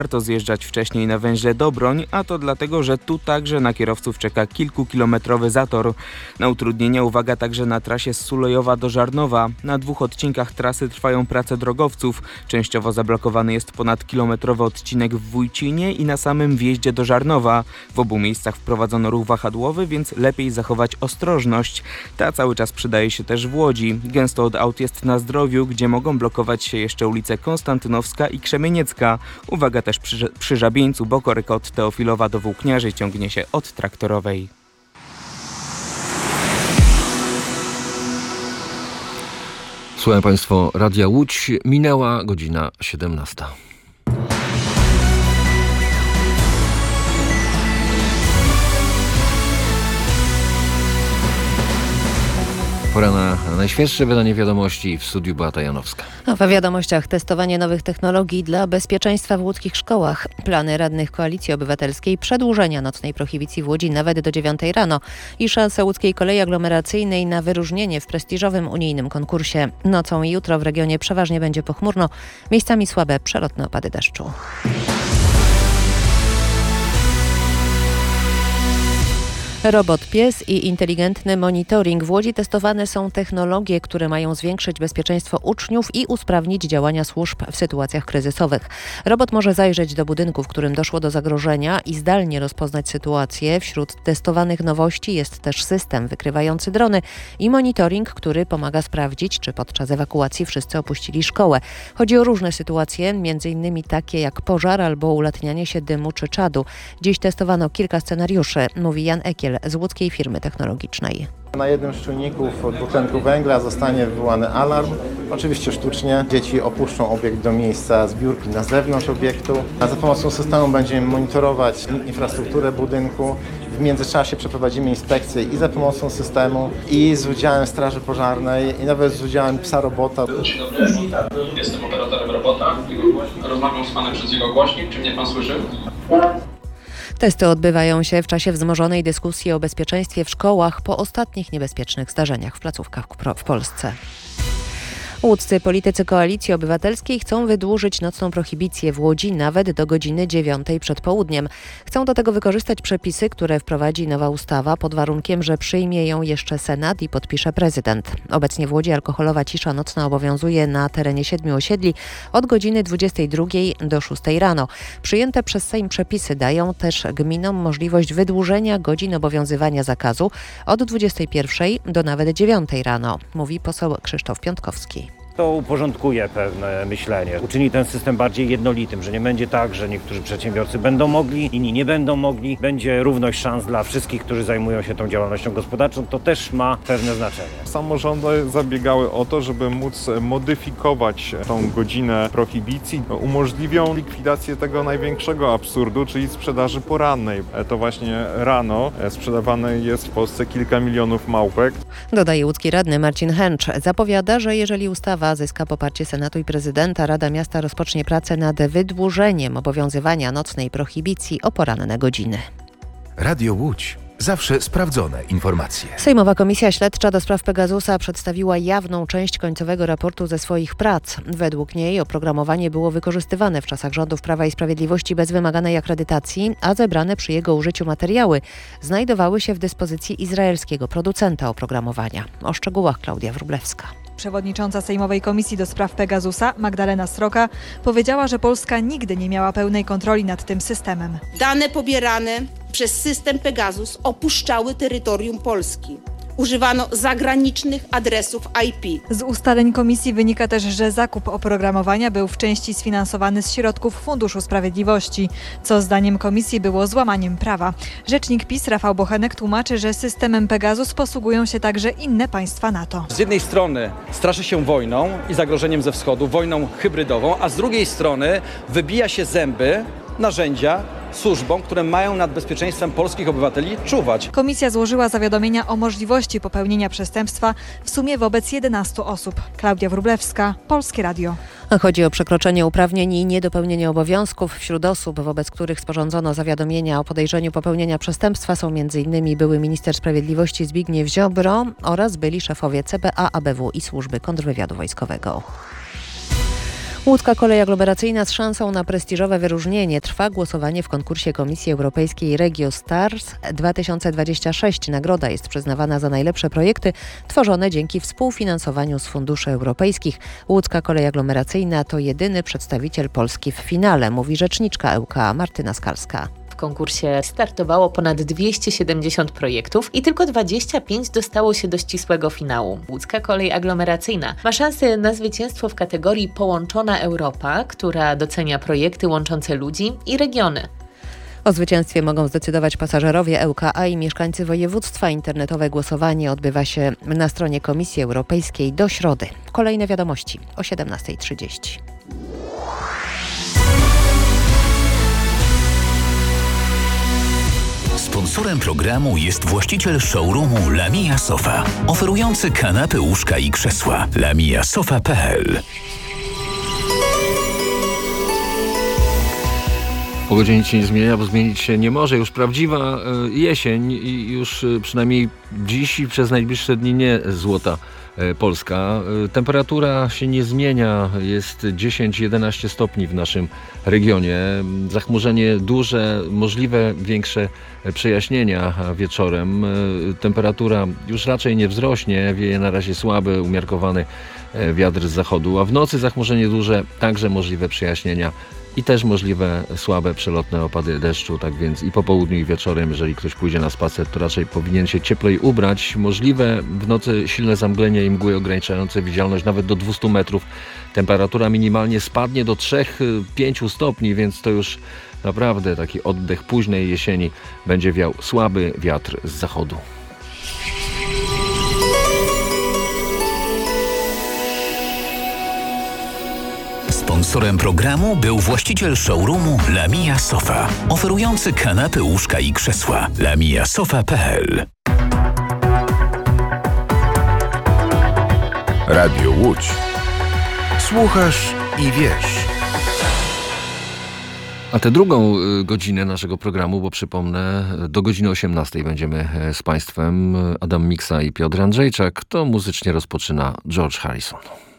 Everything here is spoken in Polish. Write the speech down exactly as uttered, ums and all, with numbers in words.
warto zjeżdżać wcześniej na węźle Dobroń, a to dlatego, że tu także na kierowców czeka kilkukilometrowy zator. Na utrudnienia uwaga także na trasie z Sulejowa do Żarnowa. Na dwóch odcinkach trasy trwają prace drogowców. Częściowo zablokowany jest ponadkilometrowy odcinek w Wójcinie i na samym wjeździe do Żarnowa. W obu miejscach wprowadzono ruch wahadłowy, więc lepiej zachować ostrożność. Ta cały czas przydaje się też w Łodzi. Gęsto od aut jest na Zdrowiu, gdzie mogą blokować się jeszcze ulice Konstantynowska i Krzemieniecka. Uwaga też przy, przy Żabieńcu, bo korek od Teofilowa do Włókniarzy ciągnie się od Traktorowej. Słuchają Państwo Radia Łódź. Minęła godzina siedemnasta. Pora na najświeższe wydanie wiadomości. W studiu Beata Janowska. W wiadomościach testowanie nowych technologii dla bezpieczeństwa w łódzkich szkołach. Plany radnych Koalicji Obywatelskiej przedłużenia nocnej prohibicji w Łodzi nawet do dziewiątej rano i szanse łódzkiej kolei aglomeracyjnej na wyróżnienie w prestiżowym unijnym konkursie. Nocą i jutro w regionie przeważnie będzie pochmurno, miejscami słabe przelotne opady deszczu. Robot pies i inteligentny monitoring. W Łodzi testowane są technologie, które mają zwiększyć bezpieczeństwo uczniów i usprawnić działania służb w sytuacjach kryzysowych. Robot może zajrzeć do budynku, w którym doszło do zagrożenia i zdalnie rozpoznać sytuację. Wśród testowanych nowości jest też system wykrywający drony i monitoring, który pomaga sprawdzić, czy podczas ewakuacji wszyscy opuścili szkołę. Chodzi o różne sytuacje, między innymi takie jak pożar albo ulatnianie się dymu czy czadu. Dziś testowano kilka scenariuszy, mówi Jan Ekiel z łódzkiej firmy technologicznej. Na jednym z czujników dwutlenku węgla zostanie wywołany alarm. Oczywiście sztucznie. Dzieci opuszczą obiekt do miejsca zbiórki na zewnątrz obiektu. A za pomocą systemu będziemy monitorować infrastrukturę budynku. W międzyczasie przeprowadzimy inspekcje i za pomocą systemu, i z udziałem straży pożarnej, i nawet z udziałem psa robota. Dzień dobry, jestem operatorem robota. Rozmawiam z panem przez jego głośnik. Czy mnie pan słyszy? Testy odbywają się w czasie wzmożonej dyskusji o bezpieczeństwie w szkołach po ostatnich niebezpiecznych zdarzeniach w placówkach w Polsce. Łódzcy politycy Koalicji Obywatelskiej chcą wydłużyć nocną prohibicję w Łodzi nawet do godziny dziewiątej przed południem. Chcą do tego wykorzystać przepisy, które wprowadzi nowa ustawa pod warunkiem, że przyjmie ją jeszcze Senat i podpisze prezydent. Obecnie w Łodzi alkoholowa cisza nocna obowiązuje na terenie siedmiu osiedli od godziny dwudziestej drugiej do szóstej rano. Przyjęte przez Sejm przepisy dają też gminom możliwość wydłużenia godzin obowiązywania zakazu od dwudziestej pierwszej do nawet dziewiątej rano, mówi poseł Krzysztof Piątkowski. To uporządkuje pewne myślenie, uczyni ten system bardziej jednolitym, że nie będzie tak, że niektórzy przedsiębiorcy będą mogli, inni nie będą mogli. Będzie równość szans dla wszystkich, którzy zajmują się tą działalnością gospodarczą. To też ma pewne znaczenie. Samorządy zabiegały o to, żeby móc modyfikować tą godzinę prohibicji. Umożliwią likwidację tego największego absurdu, czyli sprzedaży porannej. To właśnie rano sprzedawane jest w Polsce kilka milionów małpek. Dodaje łódzki radny Marcin Hęcz. Zapowiada, że jeżeli ustawa zyska poparcie Senatu i prezydenta, Rada Miasta rozpocznie pracę nad wydłużeniem obowiązywania nocnej prohibicji o poranne godziny. Radio Łódź. Zawsze sprawdzone informacje. Sejmowa Komisja Śledcza do spraw Pegasusa przedstawiła jawną część końcowego raportu ze swoich prac. Według niej oprogramowanie było wykorzystywane w czasach rządów Prawa i Sprawiedliwości bez wymaganej akredytacji, a zebrane przy jego użyciu materiały znajdowały się w dyspozycji izraelskiego producenta oprogramowania. O szczegółach Klaudia Wróblewska. Przewodnicząca Sejmowej Komisji do spraw Pegasusa, Magdalena Sroka, powiedziała, że Polska nigdy nie miała pełnej kontroli nad tym systemem. Dane pobierane przez system Pegasus opuszczały terytorium Polski. Używano zagranicznych adresów I P. Z ustaleń komisji wynika też, że zakup oprogramowania był w części sfinansowany z środków Funduszu Sprawiedliwości, co zdaniem komisji było złamaniem prawa. Rzecznik PiS Rafał Bochenek tłumaczy, że systemem Pegasus posługują się także inne państwa NATO. Z jednej strony straszy się wojną i zagrożeniem ze wschodu, wojną hybrydową, a z drugiej strony wybija się zęby narzędzia służbom, które mają nad bezpieczeństwem polskich obywateli czuwać. Komisja złożyła zawiadomienia o możliwości popełnienia przestępstwa w sumie wobec jedenastu osób. Klaudia Wróblewska, Polskie Radio. Chodzi o przekroczenie uprawnień i niedopełnienie obowiązków. Wśród osób, wobec których sporządzono zawiadomienia o podejrzeniu popełnienia przestępstwa, są między innymi były minister sprawiedliwości Zbigniew Ziobro oraz byli szefowie C B A, A B W i Służby Kontrwywiadu Wojskowego. Łódzka kolej aglomeracyjna z szansą na prestiżowe wyróżnienie. Trwa głosowanie w konkursie Komisji Europejskiej Regio Stars dwa tysiące dwadzieścia sześć. Nagroda jest przyznawana za najlepsze projekty tworzone dzięki współfinansowaniu z funduszy europejskich. Łódzka kolej aglomeracyjna to jedyny przedstawiciel Polski w finale, mówi rzeczniczka E U K A Martyna Skalska. W konkursie startowało ponad dwieście siedemdziesiąt projektów i tylko dwadzieścia pięć dostało się do ścisłego finału. Łódzka kolej aglomeracyjna ma szansę na zwycięstwo w kategorii Połączona Europa, która docenia projekty łączące ludzi i regiony. O zwycięstwie mogą zdecydować pasażerowie E U K A i mieszkańcy województwa. Internetowe głosowanie odbywa się na stronie Komisji Europejskiej do środy. Kolejne wiadomości o siedemnasta trzydzieści. Sponsorem programu jest właściciel showroomu Lamia Sofa, oferujący kanapy, łóżka i krzesła. lamia sofa kropka p l. Pogodzie nic się nie zmienia, bo zmienić się nie może. Już prawdziwa jesień i już przynajmniej dziś i przez najbliższe dni nie złota Polska. Temperatura się nie zmienia, jest dziesięć jedenaście stopni w naszym regionie. Zachmurzenie duże, możliwe większe przejaśnienia wieczorem. Temperatura już raczej nie wzrośnie, wieje na razie słaby, umiarkowany wiatr z zachodu, a w nocy zachmurzenie duże, także możliwe przejaśnienia i też możliwe słabe, przelotne opady deszczu, tak więc i po południu i wieczorem, jeżeli ktoś pójdzie na spacer, to raczej powinien się cieplej ubrać. Możliwe w nocy silne zamglenie i mgły ograniczające widzialność nawet do dwieście metrów. Temperatura minimalnie spadnie do trzy do pięciu stopni, więc to już naprawdę taki oddech późnej jesieni. Będzie wiał słaby wiatr z zachodu. Sponsorem programu był właściciel showroomu Lamia Sofa, oferujący kanapy, łóżka i krzesła. lamia sofa kropka p l. Radio Łódź. Słuchasz i wiesz. A tę drugą godzinę naszego programu, bo przypomnę, do godziny osiemnastej będziemy z Państwem, Adam Miksa i Piotr Andrzejczak, to muzycznie rozpoczyna George Harrison.